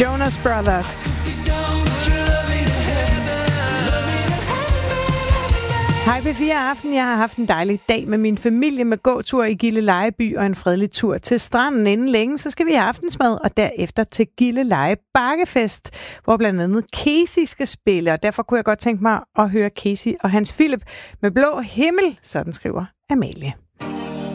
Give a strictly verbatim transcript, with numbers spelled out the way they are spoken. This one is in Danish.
Jonas Brothers. Hej B fire Aften. Jeg har haft en dejlig dag med min familie med gåtur i Gilleleje og en fredelig tur til stranden. Inden længe, så skal vi have aftensmad, og derefter til Gilleleje Bakkefest, hvor blandt andet Casey skal spille. Og derfor kunne jeg godt tænke mig at høre Casey og Hans Philip med Blå Himmel, sådan skriver Amalie.